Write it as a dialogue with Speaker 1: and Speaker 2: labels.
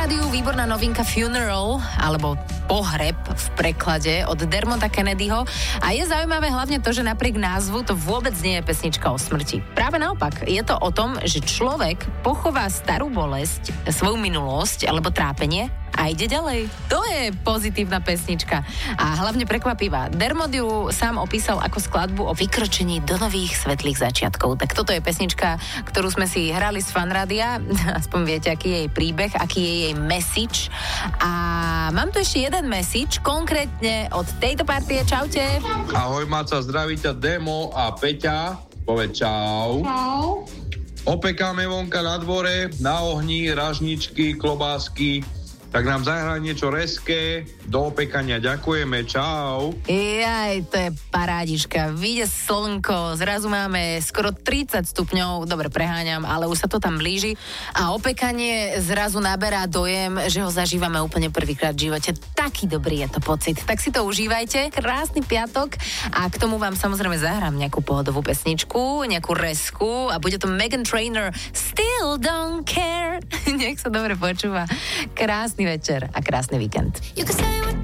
Speaker 1: rádiu výborná novinka Funeral, alebo Pohreb v preklade od Dermonta Kennedyho. A je zaujímavé hlavne to, že napriek názvu to vôbec nie je pesnička o smrti. Práve naopak, je to o tom, že človek pochová starú bolesť, svoju minulosť alebo trápenie a ide ďalej. To je pozitívna pesnička a hlavne prekvapivá. Dermot ju sám opísal ako skladbu o vykročení do nových svetlých začiatkov. Tak toto je pesnička, ktorú sme si hrali z Fanrádia. Aspoň viete, aký je jej príbeh, aký je jej message. A mám tu ešte jeden message, konkrétne od tejto partie. Čaute.
Speaker 2: Ahoj, Maca, zdraví ťa Demo a Peťa. Povedz čau.
Speaker 3: Čau.
Speaker 2: Opekáme vonka na dvore, na ohni, ražničky, klobásky. Tak nám zahraj niečo reské, do opekania ďakujeme, čau.
Speaker 1: Jaj, to je parádička. Vyjde slnko, zrazu máme skoro 30 stupňov, dobre preháňam, ale už sa to tam blíži a opekanie zrazu naberá dojem, že ho zažívame úplne prvýkrát v živote. Taký dobrý je to pocit. Tak si to užívajte, krásny piatok a k tomu vám samozrejme zahrám nejakú pohodovú pesničku, nejakú resku a bude to Meghan Trainor Still Don't Care. Nech sa dobre počúva. Krásny večer a krásny víkend.
Speaker 4: You can say what